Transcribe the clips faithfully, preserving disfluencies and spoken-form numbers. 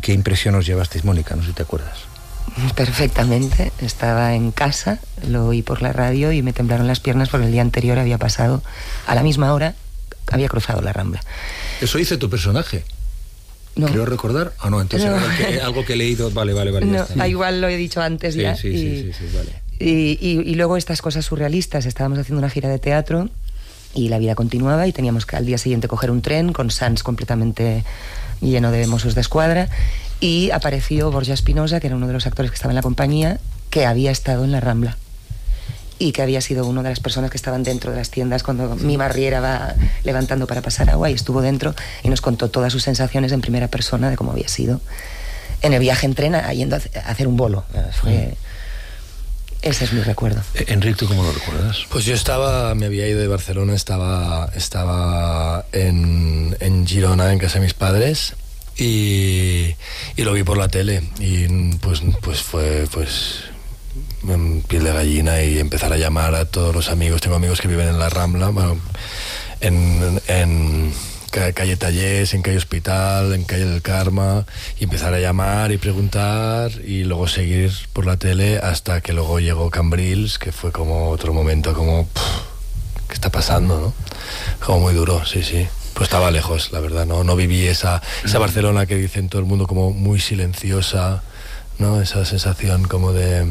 qué impresión os llevasteis, Mónica? No sé si te acuerdas. Perfectamente, estaba en casa, lo oí por la radio y me temblaron las piernas porque el día anterior había pasado, a la misma hora, había cruzado la Rambla. ¿Eso dice tu personaje? No. Creo recordar. Ah, no, entonces No. Era que, algo que he leído. Vale, vale, vale. No, Ya está. igual lo he dicho antes Sí, ya. sí, y, sí, sí, sí, vale. Y, y, y luego estas cosas surrealistas. Estábamos haciendo una gira de teatro y la vida continuaba y teníamos que al día siguiente coger un tren con Sants completamente lleno de Mossos de Escuadra, y apareció Borja Espinosa, que era uno de los actores que estaba en la compañía, que había estado en la Rambla y que había sido una de las personas que estaban dentro de las tiendas cuando mi barriera va levantando para pasar agua, y estuvo dentro y nos contó todas sus sensaciones en primera persona de cómo había sido en el viaje en tren yendo a hacer un bolo. Fue... Ese es mi recuerdo. Enrique, ¿tú cómo lo recuerdas? Pues yo estaba, me había ido de Barcelona, estaba, estaba en, en Girona, en casa de mis padres, y, y lo vi por la tele, y pues, pues fue pues en piel de gallina, y empezar a llamar a todos los amigos. Tengo amigos que viven en la Rambla, bueno, en... en calle Tallés, en calle Hospital, en calle del Carme, y empezar a llamar y preguntar, y luego seguir por la tele hasta que luego llegó Cambrils, que fue como otro momento, como pff, ¿qué está pasando, no? Como muy duro, sí, sí. Pues estaba lejos, la verdad, no, no viví esa, esa Barcelona que dicen todo el mundo como muy silenciosa, ¿no? Esa sensación como de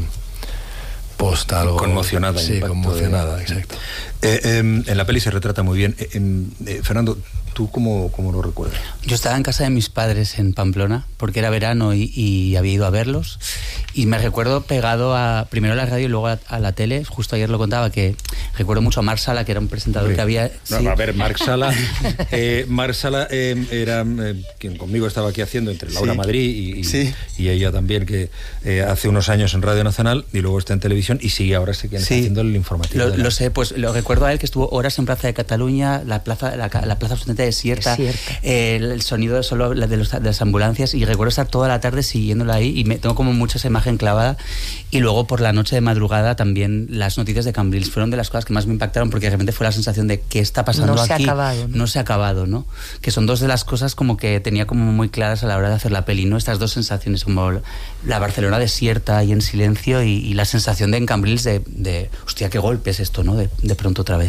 post algo. Conmocionada. Sí, conmocionada, de... exacto. Eh, eh, en la peli se retrata muy bien. Eh, eh, Fernando, ¿tú cómo, cómo lo recuerdas? Yo estaba en casa de mis padres en Pamplona, porque era verano y, y había ido a verlos, y me recuerdo pegado a primero a la radio y luego a, a la tele. Justo ayer lo contaba, que recuerdo mucho a Marc Sala, que era un presentador sí. que había... No, sí. A ver, Marc Sala, eh, Marc Sala eh, era eh, quien conmigo estaba aquí haciendo entre Laura sí. Madrid y, y, sí. y ella también, que eh, hace unos años en Radio Nacional y luego está en televisión y sigue ahora sí, sí. haciendo el informativo. Lo, la... lo sé, pues lo recuerdo a él, que estuvo horas en Plaza de Cataluña, la plaza, la, la plaza absolutamente desierta, desierta. Eh, el, el sonido solo de, los, de las ambulancias, y recuerdo estar toda la tarde siguiéndola ahí, y me tengo como mucha esa imagen clavada. Y luego por la noche de madrugada también las noticias de Cambrils fueron de las cosas que más me impactaron, porque de repente fue la sensación de qué está pasando no aquí. Se ha acabado, ¿no? no se ha acabado, ¿no? Que son dos de las cosas como que tenía como muy claras a la hora de hacer la peli, ¿no? Estas dos sensaciones, como la Barcelona desierta y en silencio, y, y la sensación de en Cambrils de, de hostia, qué golpe es esto, ¿no? De, de pronto otra vez.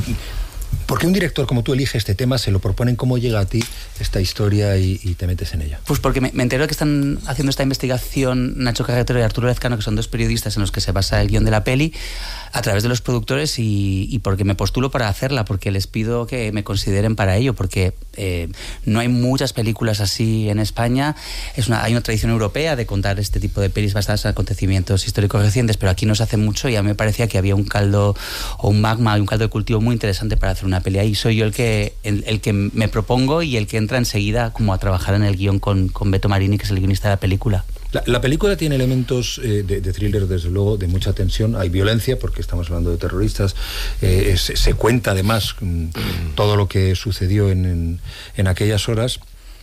¿Por qué un director como tú elige este tema, se lo proponen, cómo llega a ti esta historia y, y te metes en ella? Pues porque me, me entero de que están haciendo esta investigación Nacho Carretero y Arturo Lezcano, que son dos periodistas en los que se basa el guión de la peli, a través de los productores, y, y porque me postulo para hacerla, porque les pido que me consideren para ello, porque eh, no hay muchas películas así en España. Es una, hay una tradición europea de contar este tipo de pelis basadas en acontecimientos históricos recientes, pero aquí no se hace mucho, y a mí me parecía que había un caldo o un magma, un caldo de cultivo muy interesante para hacer una peli ahí. Soy yo el que, el, el que me propongo y el que entra enseguida como a trabajar en el guión con, con Beto Marini, que es el guionista de la película. La, la película tiene elementos eh, de, de thriller, desde luego, de mucha tensión. Hay violencia, porque estamos hablando de terroristas. Eh, se, se cuenta, además, mm, todo lo que sucedió en, en, en aquellas horas.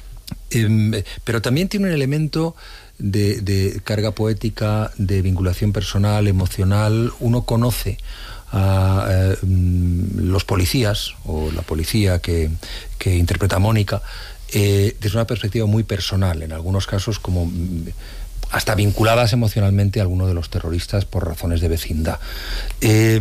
Eh, pero también tiene un elemento de, de carga poética, de vinculación personal, emocional. Uno conoce a eh, los policías, o la policía que, que interpreta a Mónica, Eh, desde una perspectiva muy personal, en algunos casos como hasta vinculadas emocionalmente a alguno de los terroristas por razones de vecindad. Eh,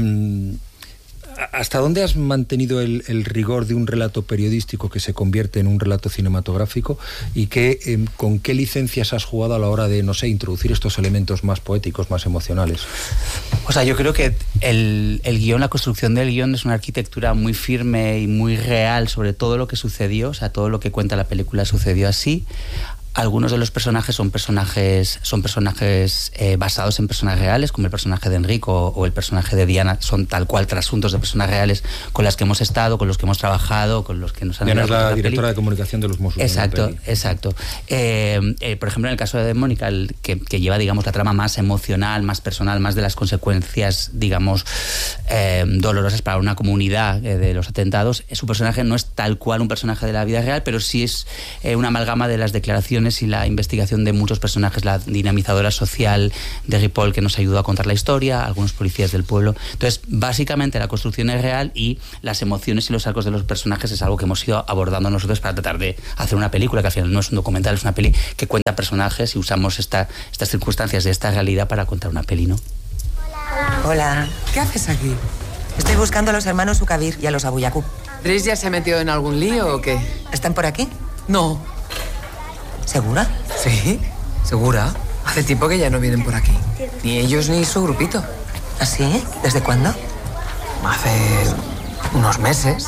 ¿Hasta dónde has mantenido el, el rigor de un relato periodístico que se convierte en un relato cinematográfico, y qué, eh, con qué licencias has jugado a la hora de, no sé, introducir estos elementos más poéticos, más emocionales? O sea, yo creo que el, el guión, la construcción del guión es una arquitectura muy firme y muy real sobre todo lo que sucedió. O sea, todo lo que cuenta la película sucedió así. Algunos de los personajes son personajes son personajes eh, basados en personas reales, como el personaje de Enrico o, o el personaje de Diana. Son tal cual trasuntos de personas reales con las que hemos estado, con los que hemos trabajado, con los que nos han... Diana es la, la directora de comunicación de los Mossos. Exacto, exacto. Eh, eh, por ejemplo, en el caso de Mónica, el que, que lleva, digamos, la trama más emocional, más personal, más de las consecuencias, digamos, eh, dolorosas para una comunidad eh, de los atentados, eh, su personaje no es tal cual un personaje de la vida real, pero sí es eh, una amalgama de las declaraciones emociones y la investigación de muchos personajes, la dinamizadora social de Ripoll que nos ayudó a contar la historia, algunos policías del pueblo. Entonces, básicamente la construcción es real y las emociones y los arcos de los personajes es algo que hemos ido abordando nosotros para tratar de hacer una película, que al final no es un documental, es una peli que cuenta personajes y usamos esta, estas circunstancias de esta realidad para contar una peli, ¿no? Hola. Hola. ¿Qué haces aquí? Estoy buscando a los hermanos Ukabir y a los Abuyacub. ¿Driss ya se ha metido en algún lío o qué? ¿Están por aquí? No. ¿Segura? Sí, segura. Hace tiempo que ya no vienen por aquí. Ni ellos ni su grupito. ¿Ah, sí? ¿Desde cuándo? Hace unos meses.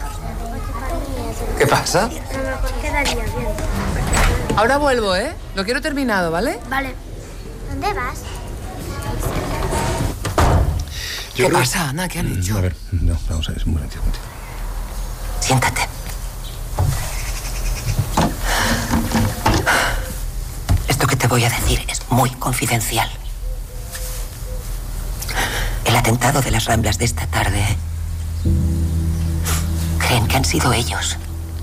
¿Qué pasa? Quedaría bien. Ahora vuelvo, ¿eh? Lo quiero terminado, ¿vale? Vale. ¿Dónde vas? ¿Qué Yo creo... pasa, Ana? ¿Qué han hecho? A ver, no, vamos a ver, un momentito. Siéntate. Esto que te voy a decir es muy confidencial. El atentado de las Ramblas de esta tarde... creen que han sido ellos.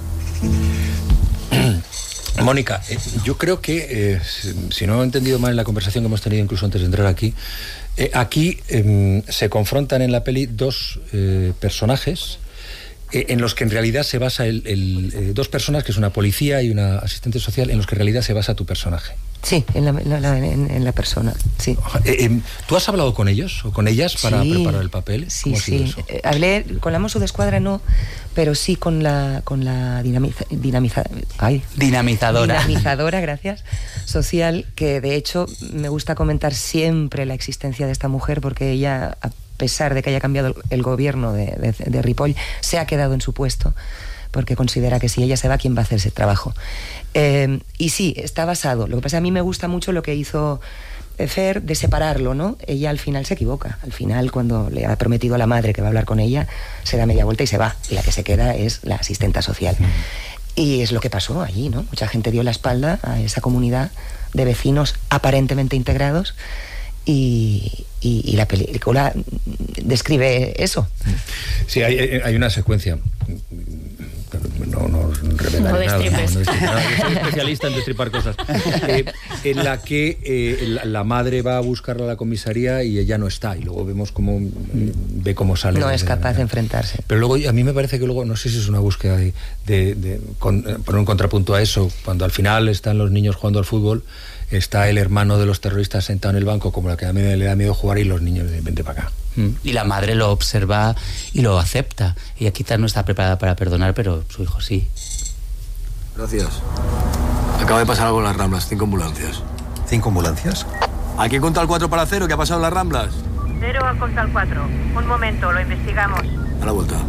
Mónica, eh, yo creo que, eh, si, si no he entendido mal en la conversación que hemos tenido incluso antes de entrar aquí, eh, aquí eh, se confrontan en la peli dos eh, personajes eh, en los que en realidad se basa el, el, eh, dos personas, que es una policía y una asistente social, en los que en realidad se basa tu personaje. Sí, en la, la, la, en, en la persona, sí. Eh, eh, ¿Tú has hablado con ellos o con ellas para sí, preparar el papel? Sí, ¿Cómo ha sido sí. eso? Eh, hablé con la Mosso de Escuadra, no, pero sí con la con la dinamiza, dinamiza, ay, dinamizadora. Dinamizadora, gracias, social, que de hecho me gusta comentar siempre la existencia de esta mujer porque ella, a pesar de que haya cambiado el gobierno de, de, de Ripoll, se ha quedado en su puesto porque considera que si ella se va, ¿quién va a hacer ese trabajo? Eh, y sí, está basado. Lo que pasa es que a mí me gusta mucho lo que hizo Fer de separarlo, ¿no? Ella al final se equivoca. Al final, cuando le ha prometido a la madre que va a hablar con ella, se da media vuelta y se va. Y la que se queda es la asistenta social. Mm. Y es lo que pasó allí, ¿no? Mucha gente dio la espalda a esa comunidad de vecinos aparentemente integrados y, y, y la película describe eso. Sí, hay, hay una secuencia... No, no revelaré no nada, no, no, destripes. nada. Yo soy especialista en destripar cosas. Eh, en la que eh, la, la madre va a buscarla a la comisaría y ella no está. Y luego vemos cómo eh, ve cómo sale. No es capaz de enfrentarse. Pero luego a mí me parece que luego, no sé si es una búsqueda de, de, de con, poner un contrapunto a eso, cuando al final están los niños jugando al fútbol, está el hermano de los terroristas sentado en el banco, como la que a mí le da miedo jugar, y los niños de vente para acá. Y la madre lo observa y lo acepta. Ella quizás no está preparada para perdonar, pero su hijo sí. Gracias. Acaba de pasar algo en las Ramblas, cinco ambulancias. ¿Cinco ambulancias? ¿A quién conta el cuatro para cero? ¿Qué ha pasado en las Ramblas? Cero a conta el cuatro. Un momento, lo investigamos. A la vuelta.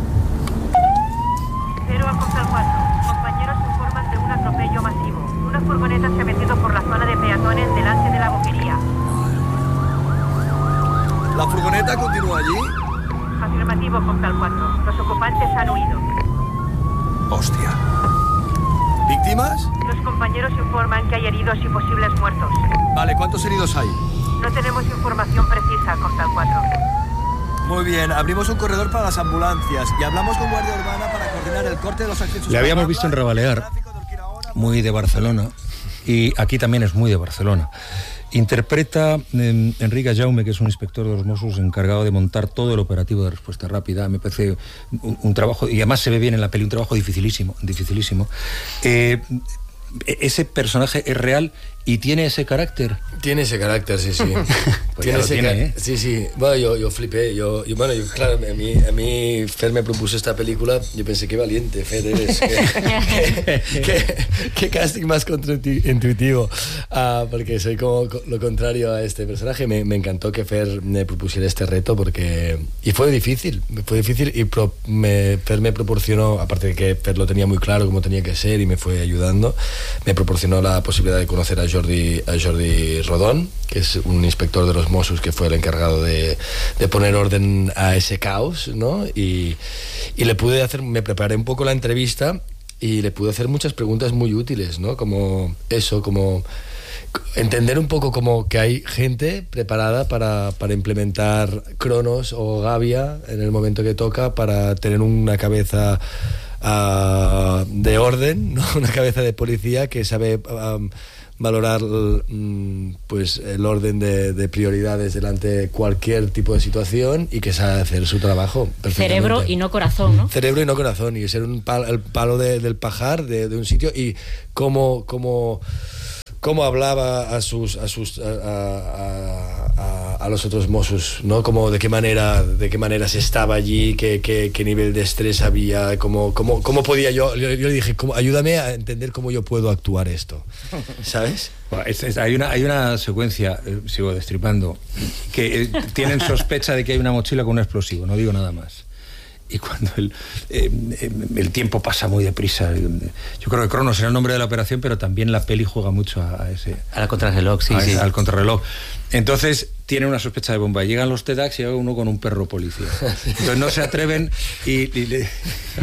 Cero a conta el cuatro. Compañeros informan de un atropello masivo. Una furgoneta se ha metido por la zona de peatones delante de la boquería. ¿La furgoneta continúa allí? Afirmativo, conta el cuatro. Los ocupantes han huido. Hostia. ¿Víctimas? Los compañeros informan que hay heridos y posibles muertos. Vale, ¿cuántos heridos hay? No tenemos información precisa, conta el cuatro. Muy bien, abrimos un corredor para las ambulancias y hablamos con Guardia Urbana para coordinar el corte de los accesos. Le habíamos visto en Rebalear, muy de Barcelona, y aquí también es muy de Barcelona. Interpreta eh, Enrique Jaume, que es un inspector de los Mossos encargado de montar todo el operativo de respuesta rápida. Me parece un, un trabajo, y además se ve bien en la peli, un trabajo dificilísimo, dificilísimo. Eh, ¿Ese personaje es real y tiene ese carácter? Tiene ese carácter, sí, sí. Pues tiene ya ese lo tiene, ¿eh? Sí, sí. Bueno, yo, yo flipé. Yo, yo, bueno, yo, claro, a mí, a mí Fer me propuso esta película. Yo pensé, qué valiente, Fer, eres. Qué, qué, qué casting más contraintuitivo. Uh, porque soy como lo contrario a este personaje. Me, me encantó que Fer me propusiera este reto porque... Y fue difícil. Fue difícil y pro, me, Fer me proporcionó, aparte de que Fer lo tenía muy claro cómo tenía que ser y me fue ayudando, me proporcionó la posibilidad de conocer a Jordi, a Jordi Rodón, que es un inspector de los Mossos que fue el encargado de, de poner orden a ese caos, ¿no? Y, y le pude hacer, me preparé un poco la entrevista y le pude hacer muchas preguntas muy útiles, ¿no? Como eso, como entender un poco como que hay gente preparada para, para implementar Cronos o Gavia en el momento que toca, para tener una cabeza uh, de orden, ¿no? Una cabeza de policía que sabe um, valorar pues el orden de, de prioridades delante de cualquier tipo de situación y que sabe hacer su trabajo perfectamente. Cerebro y no corazón, ¿no? Cerebro y no corazón, y ser un palo, el palo de, del pajar de, de un sitio, y cómo, cómo, cómo hablaba a sus a sus a, a, a, a los otros mozos, ¿no? Como de qué manera de qué manera se estaba allí, qué, qué, qué nivel de estrés había, cómo, cómo, cómo podía yo, yo, yo le dije, cómo, ayúdame a entender cómo yo puedo actuar esto, ¿sabes? Bueno, es, es, hay, una, hay una secuencia, eh, sigo destripando, que eh, tienen sospecha de que hay una mochila con un explosivo, no digo nada más. Y cuando el, eh, el tiempo pasa muy deprisa, yo creo que Cronos era el nombre de la operación, pero también la peli juega mucho a, a ese... A la contrarreloj, sí, a ese, sí. Al contrarreloj. Entonces tiene una sospecha de bomba. Llegan los TEDx y llega uno con un perro policía. Entonces no se atreven y, y le,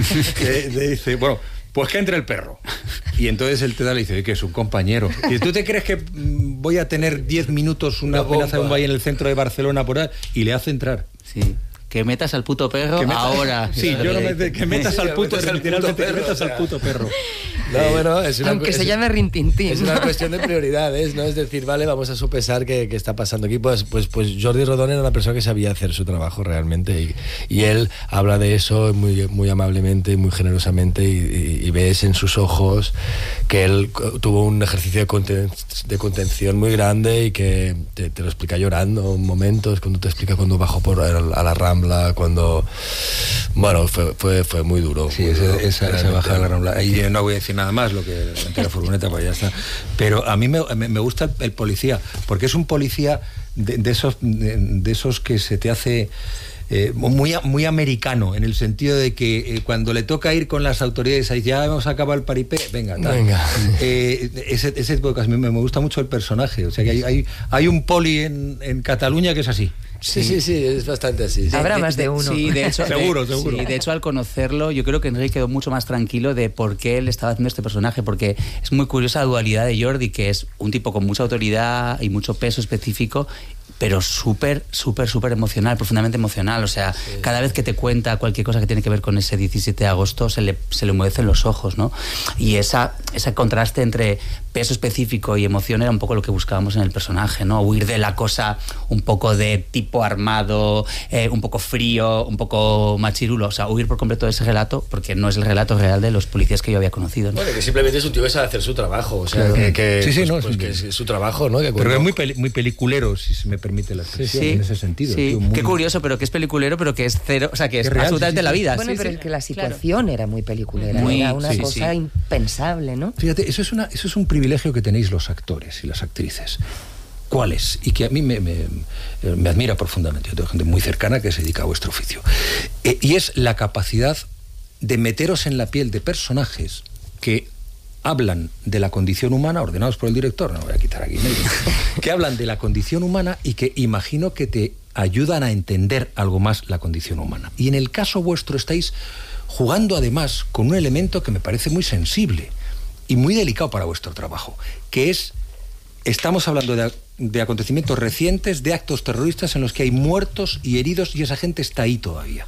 le, le dice, bueno, pues que entre el perro. Y entonces el TEDx le dice, que es un compañero. Y ¿tú te crees que voy a tener diez minutos una amenaza de bomba ahí en el centro de Barcelona por ahí? Y le hace entrar. Sí. Que metas al puto perro metas, ahora. Sí, yo no me... Que metas al puto, metas literalmente, al puto perro, que metas o sea. al puto perro. No, bueno, es una, Aunque es, se llame Rintintín. Es una cuestión de prioridades, ¿no? Es decir, vale, vamos a sopesar qué, qué está pasando aquí. Pues, pues, pues Jordi Rodón era una persona que sabía hacer su trabajo realmente, y, y él habla de eso muy, muy amablemente, muy generosamente, y, y, y ves en sus ojos que él tuvo un ejercicio de, conten, de contención muy grande, y que te, te lo explica llorando en momentos, cuando te explica cuando bajó por a la Rambla, cuando... Bueno, fue, fue, fue muy duro. Sí, muy esa, duro, esa, esa bajada de la Rambla. Ahí no voy a decir nada más, lo que ante la furgoneta, pues ya está. Pero a mí me, me gusta el, el policía, porque es un policía de, de esos de, de esos que se te hace eh, muy, muy americano, en el sentido de que eh, cuando le toca ir con las autoridades, ahí ya hemos acabado el paripé, venga, tal. Venga. Eh, ese, ese tipo de cosas, me, me gusta mucho el personaje. O sea que hay, hay, hay un poli en, en Cataluña que es así. Sí, sí, sí, es bastante así. Sí. Habrá más de uno. Sí, de hecho, seguro, de, seguro. Sí, de hecho, al conocerlo, yo creo que Enrique quedó mucho más tranquilo de por qué él estaba haciendo este personaje, porque es muy curiosa la dualidad de Jordi, que es un tipo con mucha autoridad y mucho peso específico, pero súper, súper, súper emocional, profundamente emocional. O sea, sí. Cada vez que te cuenta cualquier cosa que tiene que ver con ese diecisiete de agosto, se le, se le humedecen los ojos, ¿no? Y esa, ese contraste entre peso específico y emoción era un poco lo que buscábamos en el personaje, ¿no? Huir de la cosa un poco de tipo armado, eh, un poco frío, un poco machirulo. O sea, huir por completo de ese relato, porque no es el relato real de los policías que yo había conocido, ¿no? Bueno, que simplemente es un tío que sabe hacer su trabajo. O sea, claro. que, que, sí, sí, pues, no, pues, sí, que es su trabajo, ¿no? Que pero es muy, peli, muy peliculero, si se me permite la expresión, sí, en ese sentido. Sí, tío, muy... qué curioso, pero que es peliculero, pero que es cero, o sea, que es, es real, absolutamente sí, sí, la vida. Bueno, sí, pero sí. es que la situación claro. era muy peliculera, Muy, era una sí, cosa sí. impensable, ¿no? Fíjate, eso es, una, eso es un privilegio que tenéis los actores y las actrices. ¿Cuál es? Y que a mí me, me, me admira profundamente. Yo tengo gente muy cercana que se dedica a vuestro oficio. Eh, y es la capacidad de meteros en la piel de personajes que hablan de la condición humana, ordenados por el director, no voy a quitar aquí medio, que hablan de la condición humana y que imagino que te ayudan a entender algo más la condición humana. Y en el caso vuestro estáis jugando además con un elemento que me parece muy sensible y muy delicado para vuestro trabajo, que es, estamos hablando de, de acontecimientos recientes, de actos terroristas en los que hay muertos y heridos y esa gente está ahí todavía.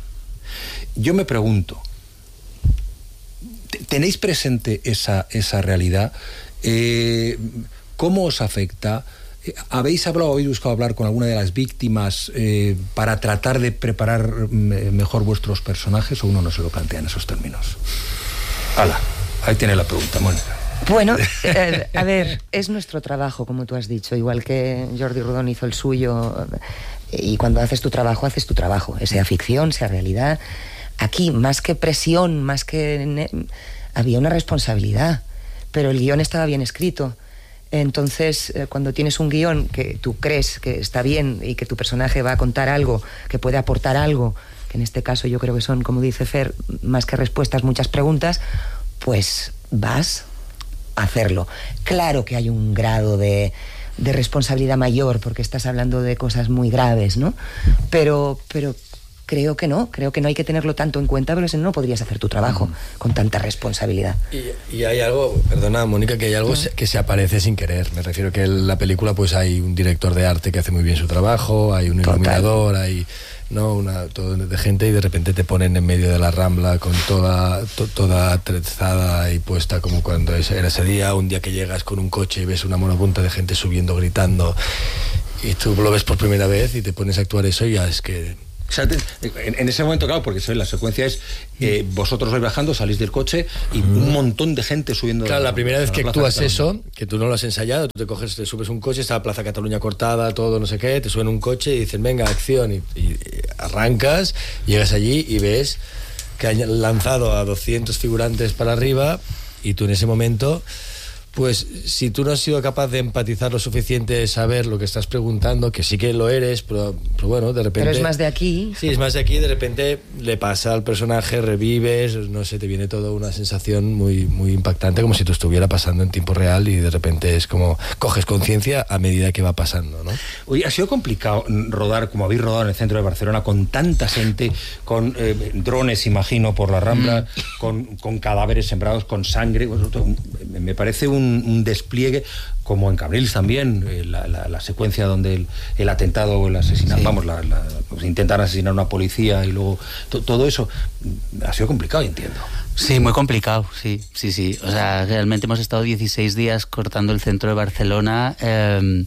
Yo me pregunto, ¿tenéis presente esa, esa realidad? Eh, ¿Cómo os afecta? ¿Habéis hablado, habéis buscado hablar con alguna de las víctimas eh, para tratar de preparar mejor vuestros personajes, o uno no se lo plantea en esos términos? Hala, ahí tiene la pregunta, Mónica. Bueno, eh, a ver, es nuestro trabajo, como tú has dicho, igual que Jordi Rodón hizo el suyo, y cuando haces tu trabajo, haces tu trabajo, sea ficción, sea realidad. Aquí, más que presión, más que... había una responsabilidad, pero el guión estaba bien escrito. Entonces, eh, cuando tienes un guión que tú crees que está bien y que tu personaje va a contar algo, que puede aportar algo, que en este caso yo creo que son, como dice Fer, más que respuestas, muchas preguntas, pues vas a hacerlo. Claro que hay un grado de, de responsabilidad mayor, porque estás hablando de cosas muy graves, ¿no? Pero, pero creo que no, creo que no hay que tenerlo tanto en cuenta, pero si no, no podrías hacer tu trabajo mm. con tanta responsabilidad. Y, y hay algo, perdona Mónica, que hay algo no. que se aparece sin querer. Me refiero que en la película pues hay un director de arte que hace muy bien su trabajo, hay un iluminador, Total. hay no una todo de gente, y de repente te ponen en medio de la Rambla con toda to, toda trenzada y puesta como cuando era ese día, un día que llegas con un coche y ves una monopunta de gente subiendo, gritando, y tú lo ves por primera vez y te pones a actuar eso y ya es que... O sea, en, en ese momento, claro, porque ¿sabes? La secuencia es eh, vosotros vais bajando, salís del coche y mm. un montón de gente subiendo. Claro, la, la primera vez la que actúas eso, que tú no lo has ensayado, tú te coges, te subes un coche, está la Plaza Cataluña cortada, todo no sé qué, te suben un coche y dicen, venga, acción, y, y arrancas, llegas allí y ves que han lanzado a doscientos figurantes para arriba, y tú en ese momento... Pues si tú no has sido capaz de empatizar lo suficiente, de saber lo que estás preguntando, que sí que lo eres, pero, pero bueno, de repente... Pero es más de aquí. Sí, es más de aquí, de repente le pasa al personaje, revives, no sé, te viene toda una sensación muy, muy impactante, como si tú estuviera pasando en tiempo real, y de repente es como coges conciencia a medida que va pasando, ¿no? Oye, ha sido complicado rodar, como habéis rodado en el centro de Barcelona, con tanta gente, con eh, drones, imagino, por la Rambla, mm. con, con cadáveres sembrados, con sangre. Me parece un Un, un despliegue, como en Cambrils también, eh, la, la, la secuencia donde el, el atentado o el asesinato, sí. vamos, la, la, pues intentar asesinar a una policía y luego to, todo eso ha sido complicado, entiendo. Sí, muy complicado, sí, sí, sí. O sea, realmente hemos estado dieciséis días cortando el centro de Barcelona. Eh,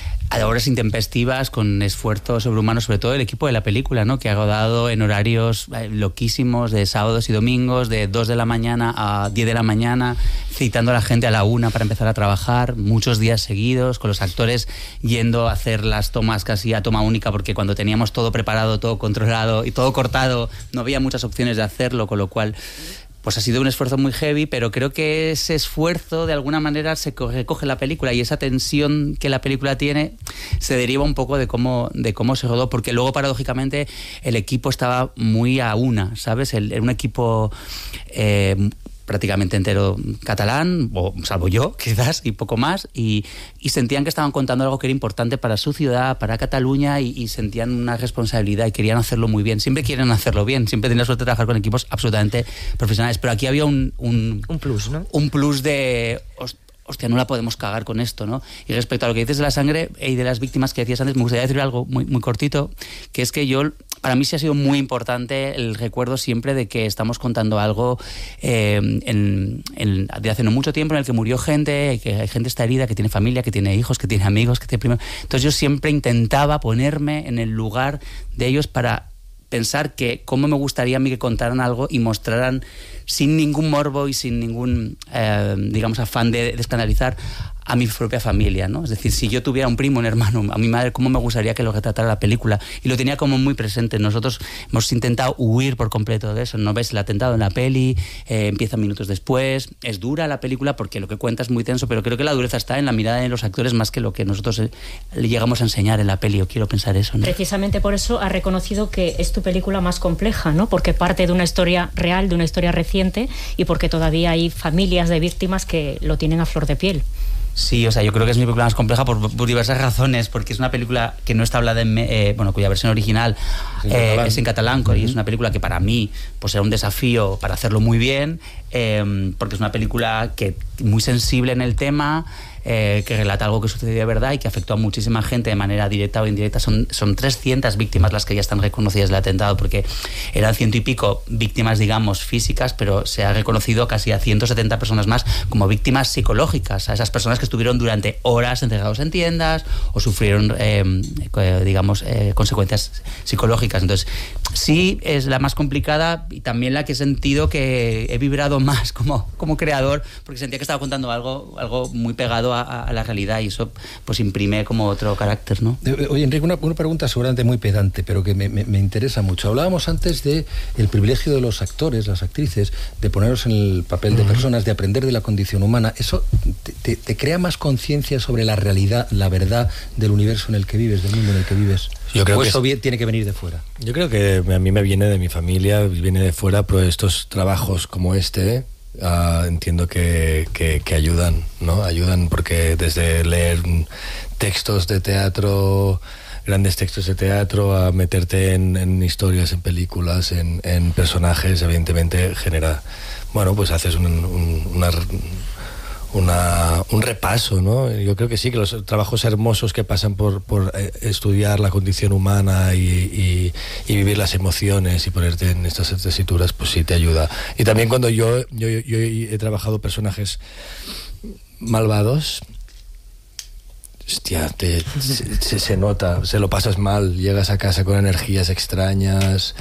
a horas intempestivas, con esfuerzo sobrehumano, sobre todo el equipo de la película, ¿no? Que ha rodado en horarios loquísimos, de sábados y domingos, de dos de la mañana a diez de la mañana, citando a la gente a la una para empezar a trabajar, muchos días seguidos, con los actores yendo a hacer las tomas casi a toma única, porque cuando teníamos todo preparado, todo controlado y todo cortado, no había muchas opciones de hacerlo, con lo cual... Pues ha sido un esfuerzo muy heavy, pero creo que ese esfuerzo de alguna manera se recoge la película, y esa tensión que la película tiene se deriva un poco de cómo, de cómo se rodó, porque luego paradójicamente el equipo estaba muy a una, ¿sabes? El, un equipo... Eh, prácticamente entero catalán, o salvo yo, quizás, y poco más, y, y sentían que estaban contando algo que era importante para su ciudad, para Cataluña, y, y sentían una responsabilidad y querían hacerlo muy bien. Siempre quieren hacerlo bien, siempre tienen la suerte de trabajar con equipos absolutamente profesionales, pero aquí había un... Un, un plus, ¿no? Un plus de... hostia, no la podemos cagar con esto, ¿no? Y respecto a lo que dices de la sangre y de las víctimas que decías antes, me gustaría decir algo muy, muy cortito, que es que yo, para mí sí ha sido muy importante el recuerdo siempre de que estamos contando algo eh, en, en, de hace no mucho tiempo, en el que murió gente, que hay gente está herida, que tiene familia, que tiene hijos, que tiene amigos, que tiene primos. Entonces yo siempre intentaba ponerme en el lugar de ellos para pensar que cómo me gustaría a mí que contaran algo y mostraran sin ningún morbo y sin ningún, eh, digamos, afán de, de escandalizar a mi propia familia, ¿no? Es decir, si yo tuviera un primo, un hermano, a mi madre, ¿cómo me gustaría que lo retratara la película? Y lo tenía como muy presente. Nosotros hemos intentado huir por completo de eso. ¿No ves el atentado en la peli? Eh, empieza minutos después. Es dura la película porque lo que cuenta es muy tenso, pero creo que la dureza está en la mirada de los actores más que lo que nosotros eh, le llegamos a enseñar en la peli. Yo quiero pensar eso, ¿no? Precisamente por eso ha reconocido que es tu película más compleja, ¿no? Porque parte de una historia real, de una historia reciente, y porque todavía hay familias de víctimas que lo tienen a flor de piel. Sí, o sea, yo creo que es mi película más compleja por, por diversas razones, porque es una película que no está hablada en... Eh, bueno, cuya versión original es en eh, catalán, es en catalán uh-huh. y es una película que para mí pues era un desafío para hacerlo muy bien, eh, porque es una película que muy sensible en el tema, eh, que relata algo que sucedió de verdad y que afectó a muchísima gente de manera directa o indirecta. Son, son trescientas víctimas las que ya están reconocidas del atentado, porque eran ciento y pico víctimas, digamos, físicas, pero se ha reconocido casi a ciento setenta personas más como víctimas psicológicas, a esas personas que estuvieron durante horas encerrados en tiendas o sufrieron, eh, digamos, eh, consecuencias psicológicas. Entonces, sí es la más complicada y también la que he sentido que he vibrado más como, como creador, porque sentía que estaba contando algo, algo muy pegado a, a la realidad, y eso pues imprime como otro carácter, ¿no? Oye, Enrique, una, una pregunta seguramente muy pedante, pero que me, me, me interesa mucho. Hablábamos antes de el privilegio de los actores, las actrices, de ponernos en el papel de personas, de aprender de la condición humana. ¿Eso te, te, te crea más conciencia sobre la realidad, la verdad del universo en el que vives, del mundo en el que vives? Yo creo ¿O que eso es, tiene que venir de fuera? Yo creo que a mí me viene de mi familia, viene de fuera, pero estos trabajos como este uh, entiendo que, que, que ayudan, ¿no? Ayudan porque desde leer textos de teatro grandes textos de teatro a meterte en, en historias, en películas, en, en personajes, evidentemente genera, bueno, pues haces un, un, una, una, un repaso, ¿no? Yo creo que sí, que los trabajos hermosos que pasan por, por estudiar la condición humana y, y, y vivir las emociones y ponerte en estas tesituras, pues sí te ayuda. Y también cuando yo, yo, yo he trabajado personajes malvados, hostia, te, se, se nota, se lo pasas mal, llegas a casa con energías extrañas,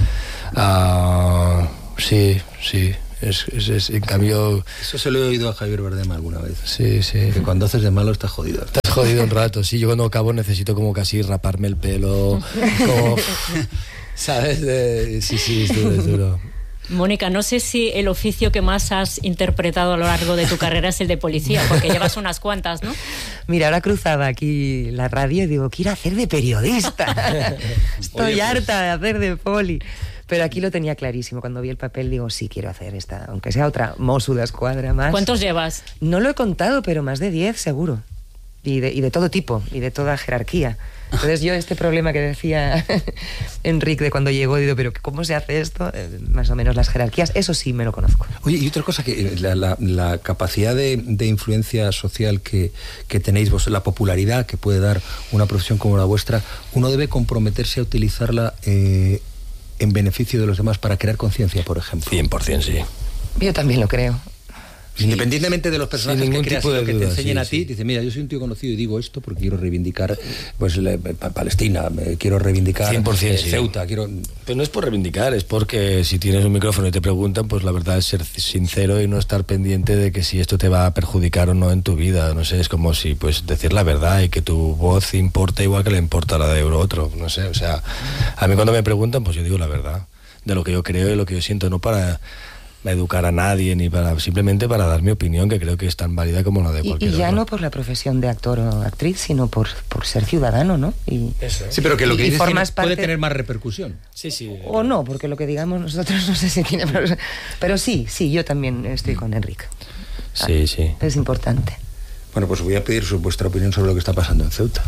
uh, sí, sí. Es, es, es, en cambio... Eso se lo he oído a Javier Bardem alguna vez. Sí, sí. Que cuando haces de malo estás jodido. Estás jodido un rato, sí. Yo cuando acabo necesito como casi raparme el pelo, como... ¿Sabes? De, sí, sí, es duro, es duro. Mónica, no sé si el oficio que más has interpretado a lo largo de tu carrera es el de policía, porque llevas unas cuantas, ¿no? Mira, ahora cruzaba aquí la radio y digo, quiero hacer de periodista. Estoy Oye, harta pues... de hacer de poli. Pero aquí lo tenía clarísimo. Cuando vi el papel digo, sí, quiero hacer esta, aunque sea otra Mosso d'Esquadra más. ¿Cuántos llevas? No lo he contado, pero más de diez seguro. Y de, y de todo tipo, y de toda jerarquía. Entonces yo este problema que decía Enrique de cuando llegó, digo, pero ¿cómo se hace esto? Eh, más o menos las jerarquías, eso sí me lo conozco. Oye, y otra cosa, que la, la, la capacidad de, de influencia social que, que tenéis vos, la popularidad que puede dar una profesión como la vuestra, uno debe comprometerse a utilizarla eh, en beneficio de los demás para crear conciencia, por ejemplo. cien por ciento sí. Yo también lo creo. Sí. Independientemente de los personajes que creas, que te enseñen sí, a ti, sí. dice, mira, yo soy un tío conocido y digo esto porque quiero reivindicar pues la, Palestina, quiero reivindicar cien por ciento, eh, sí. Ceuta, quiero... Pero no es por reivindicar, es porque si tienes un micrófono y te preguntan, pues la verdad es ser sincero y no estar pendiente de que si esto te va a perjudicar o no en tu vida. No sé, es como si pues decir la verdad y que tu voz importa igual que le importa la de otro. No sé, o sea, a mí cuando me preguntan, pues yo digo la verdad de lo que yo creo y lo que yo siento, no para educar a nadie ni para simplemente para dar mi opinión, que creo que es tan válida como la de cualquier y, y ya otro. No por la profesión de actor o actriz, sino por, por ser ciudadano, ¿no? Y, Eso. Sí, pero que lo que dices tiene, parte... puede tener más repercusión. Sí, sí. O no, porque lo que digamos nosotros no sé si tiene... Pero sí, sí, yo también estoy con Enrique. Sí, sí. Es importante. Bueno, pues voy a pedir su, vuestra opinión sobre lo que está pasando en Ceuta.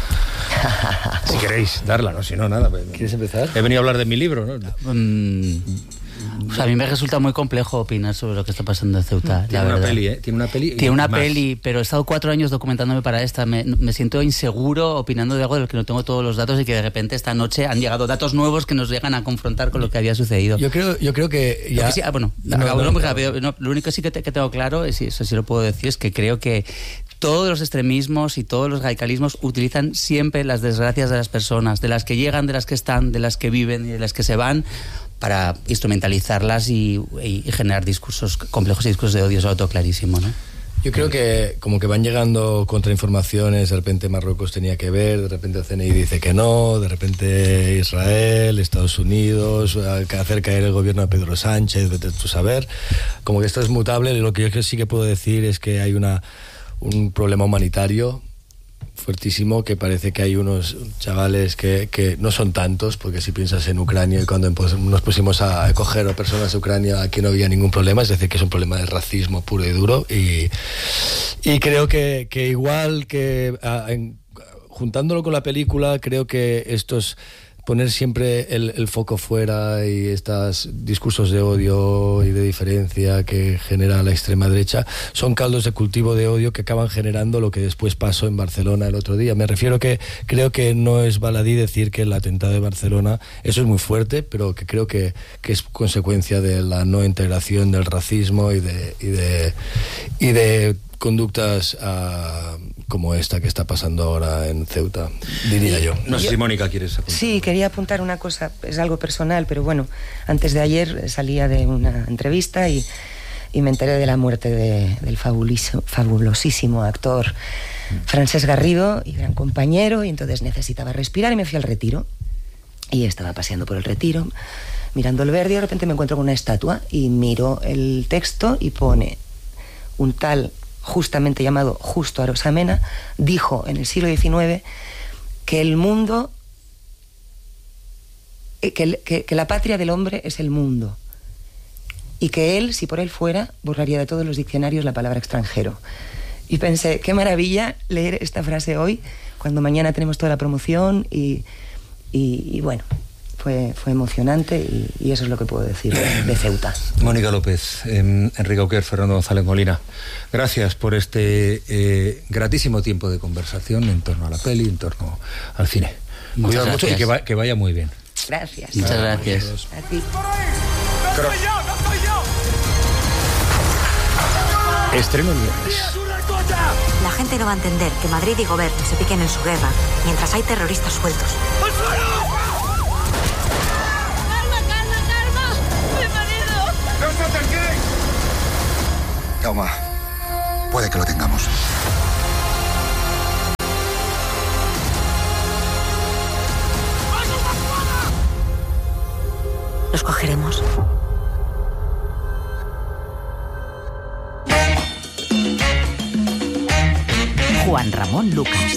Si queréis darla, ¿no? Si no, nada. ¿Quieres empezar? He venido a hablar de mi libro, ¿no? Um, o sea, a mí me resulta muy complejo opinar sobre lo que está pasando en Ceuta. Tiene la una verdad. peli, ¿eh? Tiene una peli. Tiene una más. peli, pero he estado cuatro años documentándome para esta. Me, me siento inseguro opinando de algo de lo que no tengo todos los datos y que de repente esta noche han llegado datos nuevos que nos llegan a confrontar con lo que había sucedido. Yo creo, yo creo que ya... Que sí, ah, bueno, no, acabo, no, no, no, no, no, lo único que sí que, te, que tengo claro, y eso sí lo puedo decir, es que creo que todos los extremismos y todos los radicalismos utilizan siempre las desgracias de las personas, de las que llegan, de las que están, de las que viven y de las que se van, para instrumentalizarlas y, y, y generar discursos complejos y discursos de odio. Eso lo tengo clarísimo, ¿no? Yo creo que como que van llegando contrainformaciones, de repente Marruecos tenía que ver, de repente el C N I dice que no, de repente Israel, Estados Unidos, hacer caer el gobierno de Pedro Sánchez, vete tú saber. Como que esto es mutable. Lo que yo sí que puedo decir es que hay una un problema humanitario fuertísimo, que parece que hay unos chavales que, que no son tantos, porque si piensas en Ucrania y cuando nos pusimos a acoger a personas de Ucrania aquí no había ningún problema, es decir, que es un problema de racismo puro y duro, y, y creo que, que igual que a, en, juntándolo con la película, creo que estos poner siempre el, el foco fuera y estos discursos de odio y de diferencia que genera la extrema derecha son caldos de cultivo de odio que acaban generando lo que después pasó en Barcelona el otro día. Me refiero que creo que no es baladí decir que el atentado de Barcelona, eso es muy fuerte, pero que creo que, que es consecuencia de la no integración del racismo y de, y de, y de conductas uh, como esta que está pasando ahora en Ceuta, diría yo. No sé yo, si Mónica quieres apuntar. Sí, quería apuntar una cosa, es algo personal, pero bueno, antes de ayer salía de una entrevista y, y me enteré de la muerte de, del fabulosísimo actor Francesc Garrido, y gran compañero, y entonces necesitaba respirar y me fui al Retiro. Y estaba paseando por el Retiro, mirando el verde, y de repente me encuentro con una estatua y miro el texto y pone: un tal justamente llamado Justo Arosamena dijo en el siglo diecinueve que el mundo, que, que, que la patria del hombre es el mundo, y que él, si por él fuera, borraría de todos los diccionarios la palabra extranjero. Y pensé, qué maravilla leer esta frase hoy, cuando mañana tenemos toda la promoción y, y, y bueno, fue, fue emocionante y, y eso es lo que puedo decir de, de Ceuta. Mónica López, eh, Enrique Auquer, Fernando González Molina, gracias por este eh, gratísimo tiempo de conversación en torno a la peli, en torno al cine. Muchas Cuidado mucho y gracias. que, va- que vaya muy bien. Gracias. Muchas gracias. A ti. Pero- Estreno el viernes. La gente no va a entender que Madrid y Gobierno se piquen en su guerra mientras hay terroristas sueltos. Jaume, puede que lo tengamos. Los cogeremos. Juan Ramón Lucas.